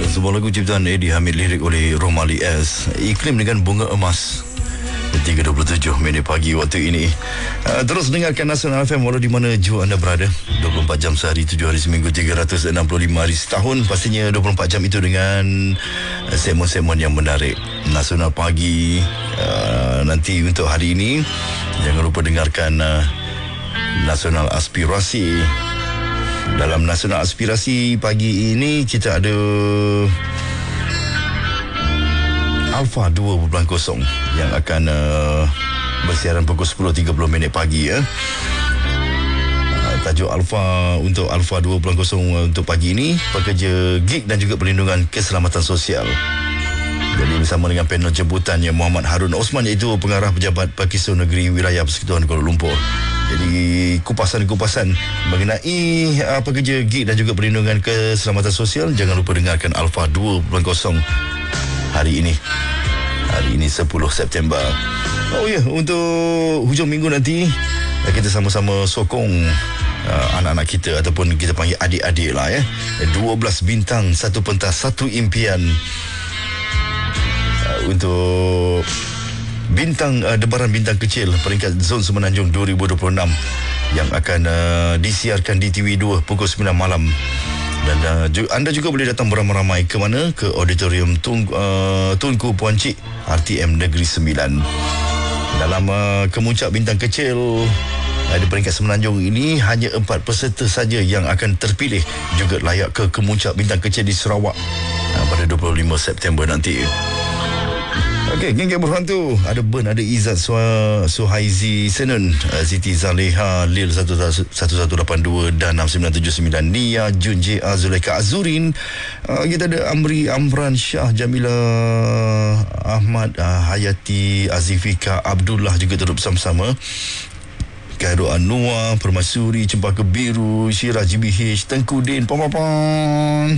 Sebuah lagu ciptaan Eddie Hamid, lirik oleh Romali S. Iklim dengan bunga emas. 3.27 minit pagi waktu ini. Terus dengarkan Nasional FM walau di mana jua anda berada. 24 jam sehari, 7 hari seminggu, 365 hari setahun. Pastinya 24 jam itu dengan segmen-segmen yang menarik. Nasional pagi nanti untuk hari ini, jangan lupa dengarkan Nasional Aspirasi. Dalam Nasional Aspirasi pagi ini kita ada Alpha 2.0 yang akan bersiaran pukul 10.30 minit pagi ya. Tajuk Alpha untuk Alpha 2.0 untuk pagi ini, pekerja gig dan juga perlindungan keselamatan sosial. Jadi bersama dengan panel jemputannya Muhammad Harun Osman, iaitu pengarah pejabat Pakistan Negeri Wilayah Persekutuan Kuala Lumpur. Jadi kupasan-kupasan mengenai pekerja gig dan juga perlindungan keselamatan sosial, jangan lupa dengarkan Alpha 2.0 hari ini. Hari ini 10 September. Oh ya, untuk hujung minggu nanti kita sama-sama sokong anak-anak kita, ataupun kita panggil adik-adik lah ya. 12 bintang, 1 pentas, 1 impian untuk bintang debaran bintang kecil peringkat Zon Semenanjung 2026 yang akan disiarkan di TV2 pukul 9 malam. Dan anda juga boleh datang beramai-ramai ke mana? Ke Auditorium Tunku Puan Cik RTM Negeri 9. Dalam kemuncak bintang kecil di peringkat Semenanjung ini, hanya 4 peserta saja yang akan terpilih juga layak ke kemuncak bintang kecil di Sarawak pada 25 September nanti. Okey, geng-geng berhantu. Ada Ben, ada Izzat Suhaizi Senun, Siti Zaleha, Lil 1182 dan 6979, Nia, Jun J.A. Zulaika Azurin. Kita ada Amri, Amran, Syah, Jamila, Ahmad, Hayati, Azifika, Abdullah juga turut bersama-sama. Khairul Anwar, Permaisuri, Cempaka Biru, Syirah GBH, Tengku Din, Pamapan.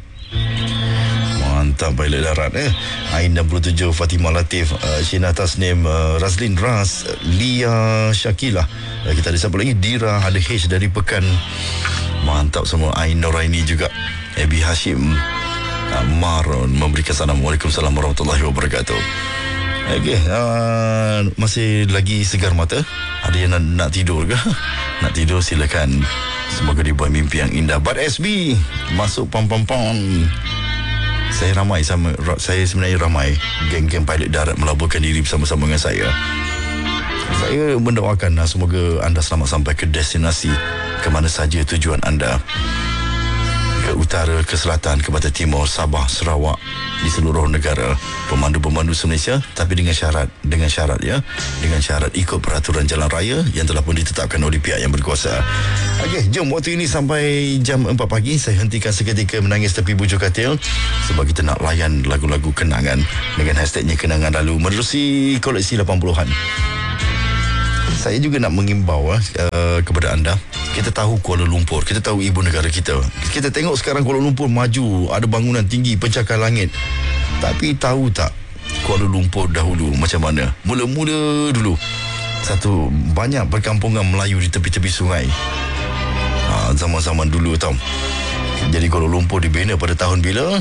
Mantap, pilot darat Ain 67, Fatimah Latif, Shina Tasnim, Razlin Ras, Lia Syakilah. Kita ada siapa lagi? Dira, ada H dari Pekan. Mantap semua. Ain Noraini juga, Ebi Hashim, Maron memberikan salam. Waalaikumsalam warahmatullahi wabarakatuh. Okey, masih lagi segar mata? Ada yang nak tidur ke? Nak tidur silakan. Semoga dibuat mimpi yang indah. But SB masuk pam-pam-pam. Saya sebenarnya ramai geng-geng pilot darat melaburkan diri bersama-sama dengan saya. Saya mendoakan semoga anda selamat sampai ke destinasi, ke mana saja tujuan anda. Ke utara, ke selatan, ke barat timur, Sabah, Sarawak, di seluruh negara. Pemandu-pemandu Malaysia, tapi dengan syarat ya, dengan syarat ikut peraturan jalan raya yang telah pun ditetapkan oleh pihak yang berkuasa. Okey, jom waktu ini sampai jam 4 pagi saya hentikan seketika menangis tepi bujur katil, sebab kita nak layan lagu-lagu kenangan dengan hashtagnya kenangan lalu menerusi koleksi 80-an. Saya juga nak mengimbau kepada anda. Kita tahu Kuala Lumpur, kita tahu ibu negara kita. Kita tengok sekarang Kuala Lumpur maju, ada bangunan tinggi, pencakar langit. Tapi tahu tak Kuala Lumpur dahulu macam mana? Mula-mula dulu banyak perkampungan Melayu di tepi-tepi sungai. Zaman-zaman dulu tau. Jadi Kuala Lumpur dibina pada tahun bila?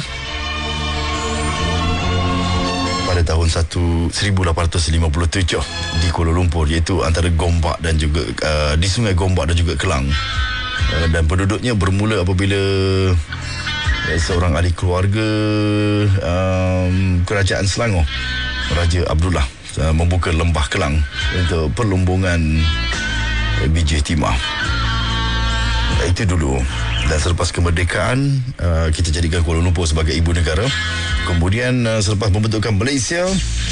Pada tahun 1857 di Kuala Lumpur, iaitu antara Gombak dan juga di Sungai Gombak dan juga Kelang. Dan penduduknya bermula apabila seorang ahli keluarga kerajaan Selangor, Raja Abdullah, membuka lembah Kelang untuk perlumbungan biji timah. Itu dulu. Dan selepas kemerdekaan, kita jadikan Kuala Lumpur sebagai ibu negara. Kemudian selepas pembentukan Malaysia,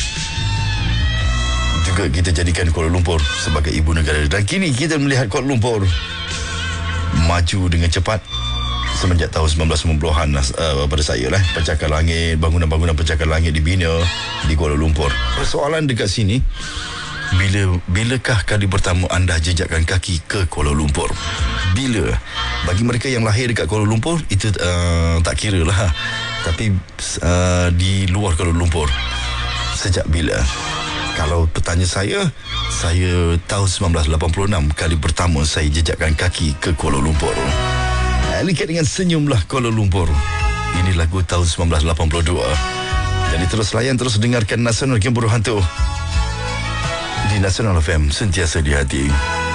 juga kita jadikan Kuala Lumpur sebagai ibu negara. Dan kini kita melihat Kuala Lumpur maju dengan cepat semenjak tahun 1990-an pada saya lah. Pencakar langit, bangunan-bangunan pencakar langit dibina di Kuala Lumpur. Persoalan dekat sini, bilakah kali pertama anda jejakkan kaki ke Kuala Lumpur? Bila? Bagi mereka yang lahir dekat Kuala Lumpur, itu tak kira lah. Tapi di luar Kuala Lumpur, sejak bila? Kalau bertanya saya tahun 1986 kali pertama saya jejakkan kaki ke Kuala Lumpur. Lihat dengan senyumlah Kuala Lumpur. Ini lagu tahun 1982. Jadi terus layan, terus dengarkan Nasional Game Buruh Hantu di Nasional FM, sentiasa di hati.